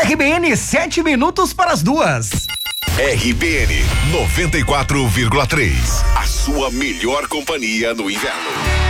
RBN, 7 minutos para as 2. RBN 94,3. A sua melhor companhia no inverno.